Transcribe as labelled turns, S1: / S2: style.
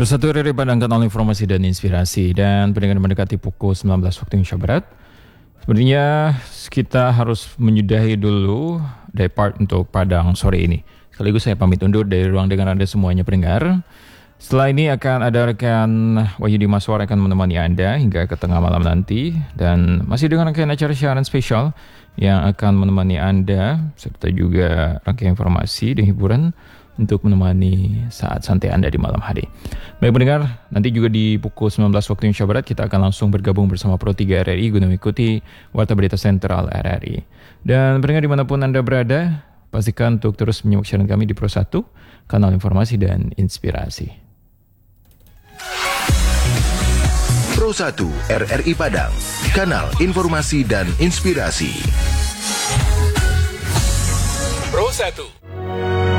S1: Terus satu RRI Padang, kanal informasi dan inspirasi. Dan pendengar mendekati pukul 19 waktu Indonesia Barat. Sebenarnya kita harus menyudahi dulu day part untuk Padang sore ini. Sekaligus saya pamit undur dari ruang dengar Anda semuanya pendengar. Setelah ini akan ada rekan Wahyudi Maswar akan menemani Anda hingga ke tengah malam nanti. Dan masih dengan rangkaian acara siaran spesial yang akan menemani Anda, serta juga rangkaian informasi dan hiburan untuk menemani saat santai Anda di malam hari. Baik pendengar, nanti juga di pukul 19 waktu Indonesia Barat kita akan langsung bergabung bersama Pro 3 RRI guna mengikuti Warta Berita Sentral RRI. Dan pendengar dimanapun Anda berada, pastikan untuk terus menyimak siaran kami di Pro 1, kanal informasi dan inspirasi.
S2: Pro 1 RRI Padang, kanal informasi dan inspirasi.
S3: Pro 1